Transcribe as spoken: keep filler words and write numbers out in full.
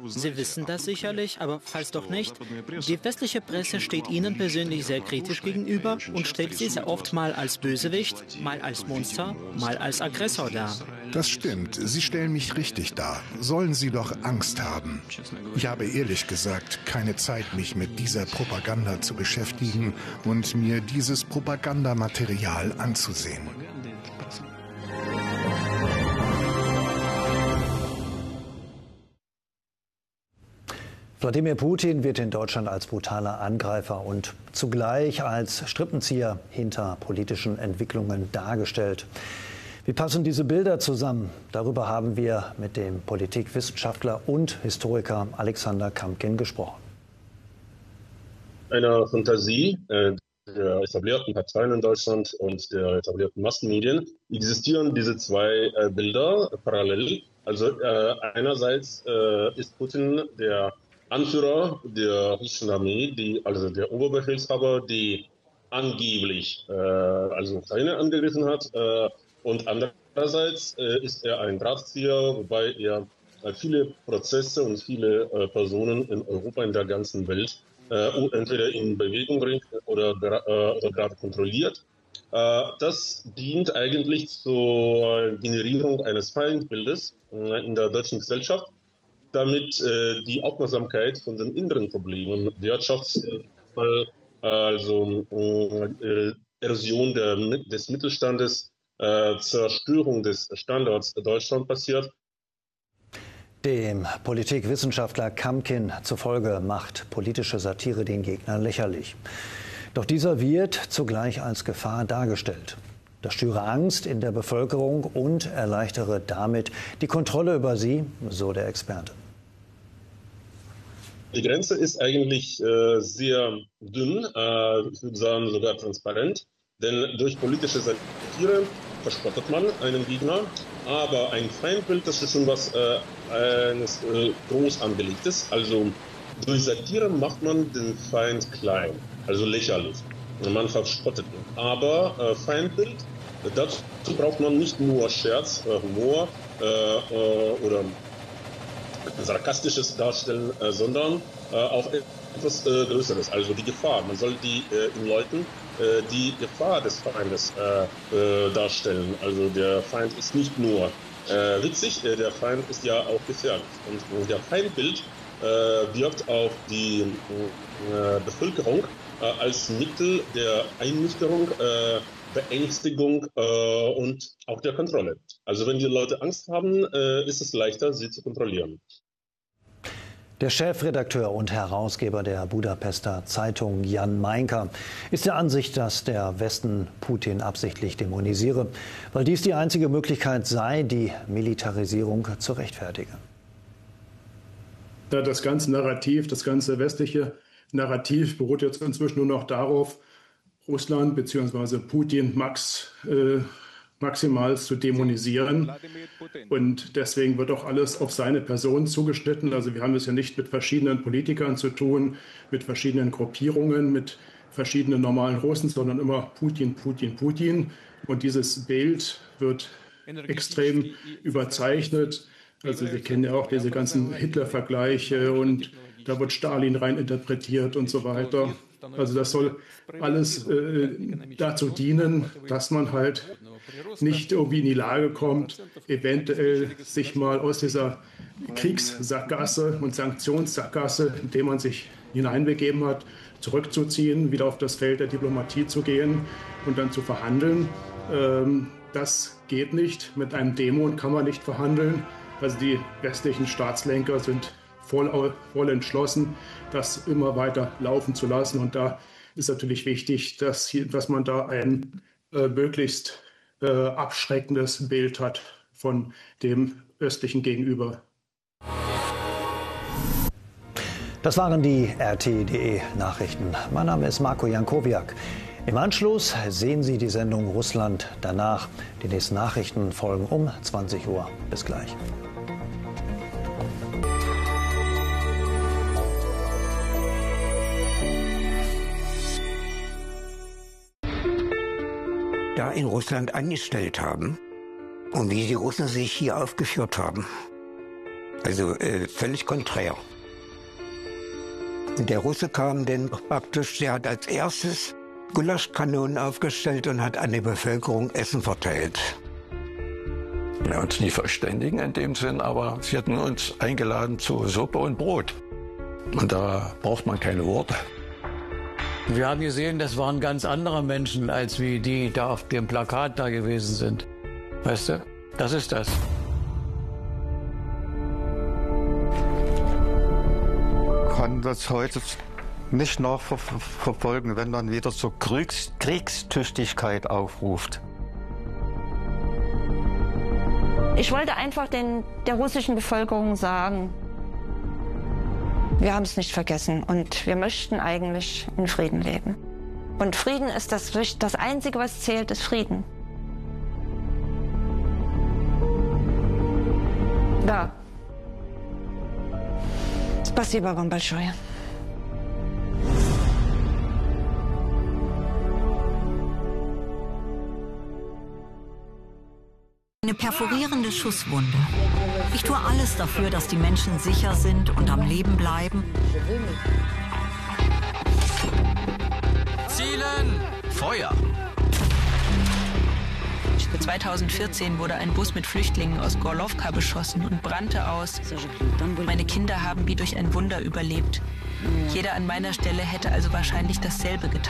Sie wissen das sicherlich, aber falls doch nicht, die westliche Presse steht Ihnen persönlich sehr kritisch gegenüber und stellt Sie sehr oft mal als Bösewicht, mal als Monster, mal als Aggressor dar. Das stimmt. Sie stellen mich richtig dar. Sollen Sie doch Angst haben. Ich habe ehrlich gesagt keine Zeit, mich mit dieser Propaganda zu beschäftigen und mir dieses Propagandamaterial anzusehen. Wladimir Putin wird in Deutschland als brutaler Angreifer und zugleich als Strippenzieher hinter politischen Entwicklungen dargestellt. Wie passen diese Bilder zusammen? Darüber haben wir mit dem Politikwissenschaftler und Historiker Alexander Kamkin gesprochen. Eine Fantasie äh, der etablierten Parteien in Deutschland und der etablierten Massenmedien existieren diese zwei äh, Bilder parallel. Also äh, einerseits äh, ist Putin der Anführer der russischen Armee, die, also der Oberbefehlshaber, die angeblich äh, also Ukraine angegriffen hat. Äh, und andererseits äh, ist er ein Drahtzieher, wobei er äh, viele Prozesse und viele äh, Personen in Europa, in der ganzen Welt, äh, entweder in Bewegung bringt oder, äh, oder gerade kontrolliert. Äh, das dient eigentlich zur Generierung eines Feindbildes äh, in der deutschen Gesellschaft, damit äh, die Aufmerksamkeit von den inneren Problemen, Wirtschafts, äh, also äh, Erosion der, des Mittelstandes, äh, Zerstörung des Standorts Deutschland passiert. Dem Politikwissenschaftler Kamkin zufolge macht politische Satire den Gegner lächerlich. Doch dieser wird zugleich als Gefahr dargestellt. Das schüre Angst in der Bevölkerung und erleichtere damit die Kontrolle über sie, so der Experte. Die Grenze ist eigentlich äh, sehr dünn, äh, ich würde sagen sogar transparent, denn durch politische Satire verspottet man einen Gegner, aber ein Feindbild, das ist schon was äh, eines äh, groß angelegtes. Also durch Satire macht man den Feind klein, also lächerlich. Man verspottet ihn. Aber äh, Feindbild, dazu braucht man nicht nur Scherz, äh, Humor äh, äh, oder sarkastisches Darstellen, äh, sondern äh, auch etwas äh, Größeres, also die Gefahr. Man soll die äh, in Leuten äh, die Gefahr des Feindes äh, äh, darstellen. Also der Feind ist nicht nur äh, witzig, äh, der Feind ist ja auch gefährlich. Und, und der Feindbild äh, wirkt auf die äh, Bevölkerung äh, als Mittel der Einnüchterung, äh, Beängstigung äh, und auch der Kontrolle. Also wenn die Leute Angst haben, äh, ist es leichter, sie zu kontrollieren. Der Chefredakteur und Herausgeber der Budapester Zeitung Jan Meinker ist der Ansicht, dass der Westen Putin absichtlich dämonisiere, weil dies die einzige Möglichkeit sei, die Militarisierung zu rechtfertigen. Das ganze Narrativ, das ganze westliche Narrativ beruht jetzt inzwischen nur noch darauf, Russland bzw. Putin Max äh, maximal zu dämonisieren. Und deswegen wird auch alles auf seine Person zugeschnitten. Also wir haben es ja nicht mit verschiedenen Politikern zu tun, mit verschiedenen Gruppierungen, mit verschiedenen normalen Russen, sondern immer Putin, Putin, Putin. Und dieses Bild wird extrem überzeichnet. Also Sie kennen ja auch diese ganzen Hitler-Vergleiche und da wird Stalin rein interpretiert und so weiter. Also das soll alles äh, dazu dienen, dass man halt nicht irgendwie in die Lage kommt, eventuell sich mal aus dieser Kriegssackgasse und Sanktionssackgasse, in der man sich hineinbegeben hat, zurückzuziehen, wieder auf das Feld der Diplomatie zu gehen und dann zu verhandeln. Ähm, das geht nicht. Mit einem Dämon kann man nicht verhandeln. Also die westlichen Staatslenker sind voll, voll entschlossen, das immer weiter laufen zu lassen. Und da ist natürlich wichtig, dass, hier, dass man da ein äh, möglichst äh, abschreckendes Bild hat von dem östlichen Gegenüber. Das waren die R T punkt D E Nachrichten. Mein Name ist Marco Jankowiak. Im Anschluss sehen Sie die Sendung Russland danach. Die nächsten Nachrichten folgen um zwanzig Uhr. Bis gleich. Da in Russland angestellt haben und wie die Russen sich hier aufgeführt haben. Also äh, völlig konträr. Und der Russe kam dann praktisch, der hat als erstes Gulaschkanonen aufgestellt und hat an die Bevölkerung Essen verteilt. Wir haben uns nie verständigen in dem Sinn, aber sie hatten uns eingeladen zu Suppe und Brot. Und da braucht man keine Worte. Wir haben gesehen, das waren ganz andere Menschen, als wie die da auf dem Plakat da gewesen sind. Weißt du, das ist das. Kann das heute nicht nachverfolgen, wenn man wieder zur Kriegs Kriegstüchtigkeit aufruft. Ich wollte einfach den, der russischen Bevölkerung sagen, wir haben es nicht vergessen und wir möchten eigentlich in Frieden leben. Und Frieden ist das, das Einzige, was zählt, ist Frieden. Да. Спасибо вам большое. Eine perforierende Schusswunde. Ich tue alles dafür, dass die Menschen sicher sind und am Leben bleiben. Zielen! Feuer! zweitausendvierzehn wurde ein Bus mit Flüchtlingen aus Gorlowka beschossen und brannte aus. Meine Kinder haben wie durch ein Wunder überlebt. Jeder an meiner Stelle hätte also wahrscheinlich dasselbe getan.